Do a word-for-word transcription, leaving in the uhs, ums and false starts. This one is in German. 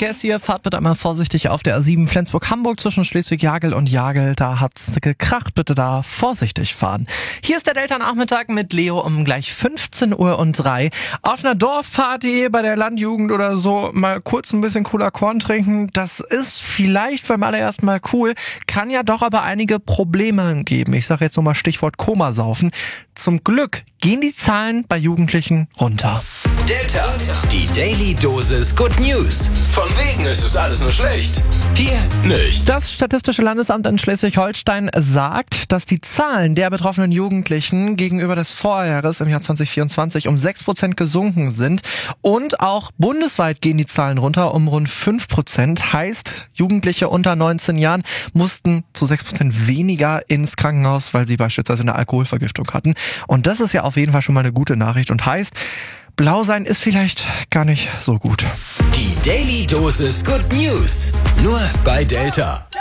Verkehrs hier. Fahrt bitte einmal vorsichtig auf der A sieben Flensburg-Hamburg zwischen Schleswig-Jagel und Jagel. Da hat's gekracht. Bitte da vorsichtig fahren. Hier ist der Delta-Nachmittag mit Leo um gleich fünfzehn Uhr und drei. Auf einer Dorfparty bei der Landjugend oder so mal kurz ein bisschen cooler Korn trinken. Das ist vielleicht beim allerersten Mal cool, kann ja doch aber einige Probleme geben. Ich sage jetzt nochmal Stichwort Komasaufen. Zum Glück gehen die Zahlen bei Jugendlichen runter. Delta, die Daily Dosis Good News. Von wegen ist es alles nur schlecht. Hier nicht. Das Statistische Landesamt in Schleswig-Holstein sagt, dass die Zahlen der betroffenen Jugendlichen gegenüber des Vorjahres im Jahr zwanzig vierundzwanzig um sechs Prozent gesunken sind. Und auch bundesweit gehen die Zahlen runter um rund fünf Prozent. Heißt, Jugendliche unter neunzehn Jahren mussten zu sechs Prozent weniger ins Krankenhaus, weil sie beispielsweise eine Alkoholvergiftung hatten. Und das ist ja auf jeden Fall schon mal eine gute Nachricht und heißt, blau sein ist vielleicht gar nicht so gut. Die Daily Dosis Good News. Nur bei Delta.